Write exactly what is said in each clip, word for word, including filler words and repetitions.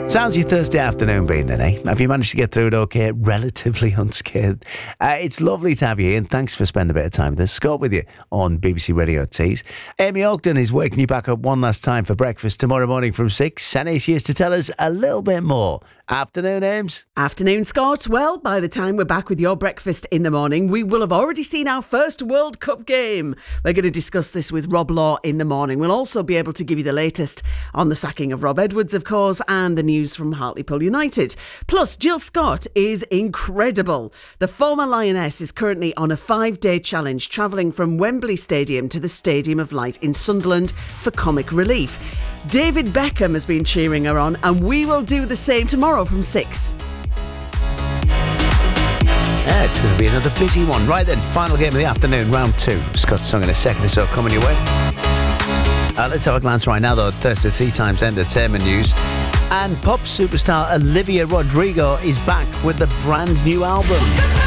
How's your Thursday afternoon been then, eh? Have you managed to get through it okay, relatively unscathed? Uh, it's lovely to have you here, and thanks for spending a bit of time with us. Scott with you on B B C Radio Tees. Amy Ogden is waking you back up one last time for breakfast tomorrow morning from six, and here she is to tell us a little bit more. Afternoon, Ames. Afternoon, Scott. Well, by the time we're back with your breakfast in the morning, we will have already seen our first World Cup game. We're going to discuss this with Rob Law in the morning. We'll also be able to give you the latest on the sacking of Rob Edwards, of course, and the news from Hartlepool United. Plus, Jill Scott is incredible. The former Lioness is currently on a five-day challenge, travelling from Wembley Stadium to the Stadium of Light in Sunderland for comic relief. David Beckham has been cheering her on, and we will do the same tomorrow from six. Yeah, it's going to be another busy one. Right then, final game of the afternoon, round two. Scott's song in a second or so coming your way. Uh, let's have a glance right now, though, at Thursday Tea Times entertainment news. And pop superstar Olivia Rodrigo is back with a brand new album.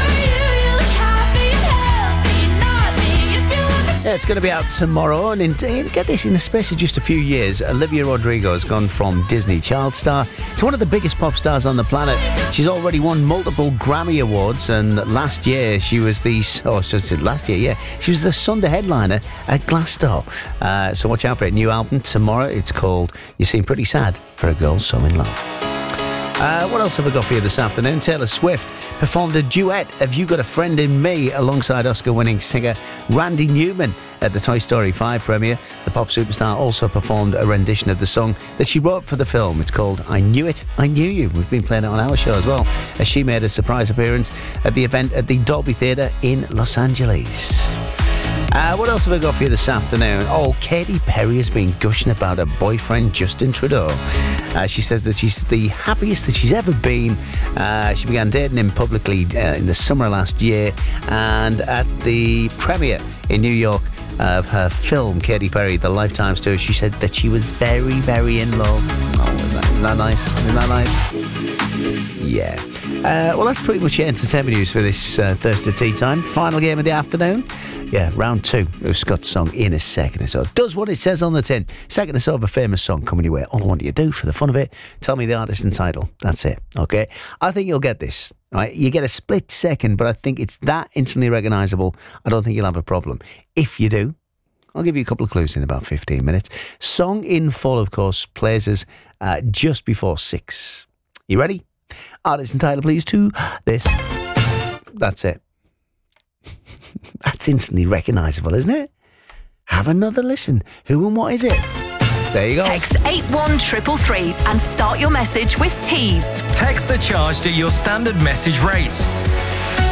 Yeah, it's going to be out tomorrow, and indeed, get this, in the space of just a few years, Olivia Rodrigo has gone from Disney child star to one of the biggest pop stars on the planet. She's already won multiple Grammy Awards, and last year she was the, oh, so last year, yeah, she was the Sunday headliner at Glasgow. Uh, so watch out for it. New album tomorrow. It's called You Seem Pretty Sad for a Girl So In Love. Uh, what else have I got for you this afternoon? Taylor Swift performed a duet, Have You Got a Friend in Me, alongside Oscar-winning singer Randy Newman at the Toy Story five premiere. The pop superstar also performed a rendition of the song that she wrote for the film. It's called I Knew It, I Knew You. We've been playing it on our show as well, as she made a surprise appearance at the event at the Dolby Theatre in Los Angeles. Uh, what else have I got for you this afternoon? Oh, Katy Perry has been gushing about her boyfriend, Justin Trudeau. Uh, she says that she's the happiest that she's ever been. Uh, she began dating him publicly uh, in the summer last year, and at the premiere in New York of her film, Katy Perry, The Lifetime's Tour, she said that she was very, very in love. Oh, isn't that, isn't that nice? Isn't that nice? Yeah. Uh, well, that's pretty much your entertainment news for this uh, Thursday tea time. Final game of the afternoon. Yeah, round two of Scott's song in a second or so. Does what it says on the tin. Second or so of a famous song coming your way. All I want you to do for the fun of it, tell me the artist and title. That's it, okay? I think you'll get this. Right? You get a split second, but I think it's that instantly recognisable. I don't think you'll have a problem. If you do, I'll give you a couple of clues in about fifteen minutes. Song in full, of course, plays us uh, just before six. You ready? Artist and title, please, to this. That's it. That's instantly recognisable, isn't it? Have another listen. Who and what is it? There you go. Text eight one three three three and start your message with Tees. Texts are charged at your standard message rate.